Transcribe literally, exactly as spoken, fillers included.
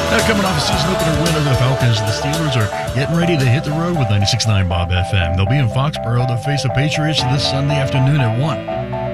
Now, coming off a season opener win over the Falcons, the Steelers are getting ready to hit the road with ninety-six point nine Bob F M. They'll be in Foxborough to face the Patriots this Sunday afternoon at one.